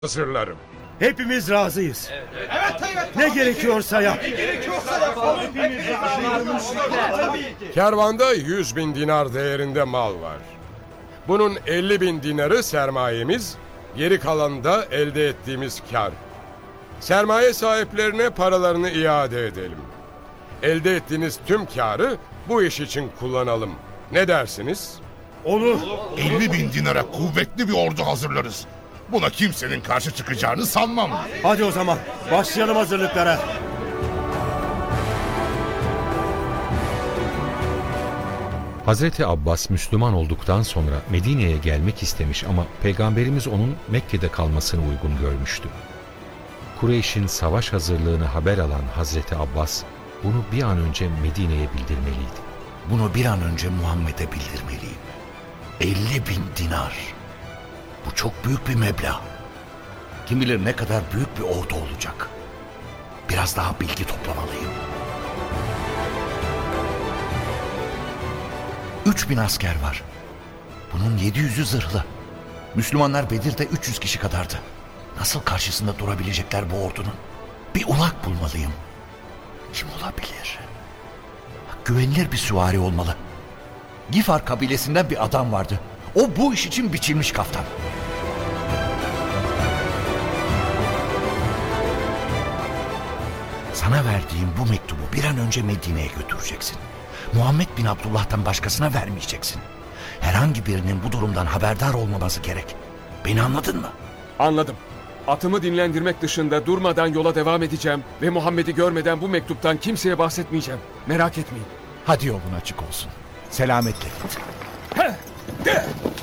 hazırlarım. Hepimiz razıyız. Ne gerekiyorsa yap. Kervanda 100.000 dinar değerinde mal var. Bunun 50.000 dinarı sermayemiz, geri kalanı da elde ettiğimiz kar. Sermaye sahiplerine paralarını iade edelim. Elde ettiğiniz tüm karı bu iş için kullanalım. Ne dersiniz? Olur. 50.000 dinara kuvvetli bir ordu hazırlarız. Buna kimsenin karşı çıkacağını sanmam. Hadi o zaman başlayalım hazırlıklara. Hazreti Abbas Müslüman olduktan sonra Medine'ye gelmek istemiş ama Peygamberimiz onun Mekke'de kalmasını uygun görmüştü. Kureyş'in savaş hazırlığını haber alan Hazreti Abbas bunu bir an önce Medine'ye bildirmeliydi. Bunu bir an önce Muhammed'e bildirmeliyim. 50.000 dinar. Bu çok büyük bir meblağ. Kim bilir ne kadar büyük bir ordu olacak. Biraz daha bilgi toplamalıyım. 3.000 asker var. Bunun 700'ü zırhlı. Müslümanlar Bedir'de 300 kişi kadardı. Nasıl karşısında durabilecekler bu ordunun? Bir ulak bulmalıyım. Kim olabilir? Güvenilir bir süvari olmalı. Gifar kabilesinden bir adam vardı. O bu iş için biçilmiş kaftan. Sana verdiğim bu mektubu bir an önce Medine'ye götüreceksin. Muhammed bin Abdullah'tan başkasına vermeyeceksin. Herhangi birinin bu durumdan haberdar olmaması gerek. Beni anladın mı? Anladım. Atımı dinlendirmek dışında durmadan yola devam edeceğim ve Muhammed'i görmeden bu mektuptan kimseye bahsetmeyeceğim. Merak etmeyin. Hadi yolun açık olsun. Selametle git.